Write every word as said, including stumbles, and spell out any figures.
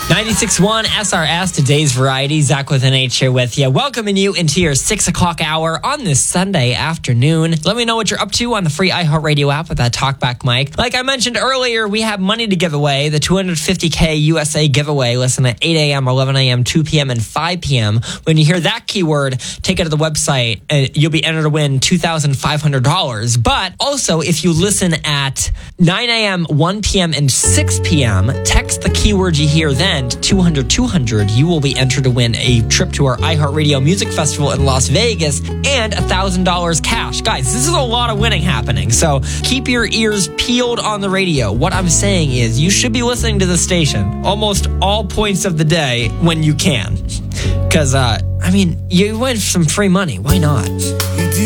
ninety-six point one S R S, today's variety. Zach with N H here with you, welcoming you into your six o'clock hour on this Sunday afternoon. Let me know what you're up to on the free iHeartRadio app with that talkback mic. Like I mentioned earlier, we have money to give away, the two hundred fifty K U S A giveaway. Listen at eight a.m., eleven a.m., two p.m., and five p.m. When you hear that keyword, take it to the website and you'll be entered to win two thousand five hundred dollars. But also, if you listen at nine a.m., one p.m., and six p.m., text the keyword you hear then to two hundred two hundred. You will be entered to win a trip to our iHeartRadio Music Festival in Las Vegas and one thousand dollars cash. Guys, this is a lot of winning happening, so keep your ears peeled on the radio. What I'm saying is you should be listening to the station almost all points of the day when you can. Because, uh, I mean, you win some free money. Why not?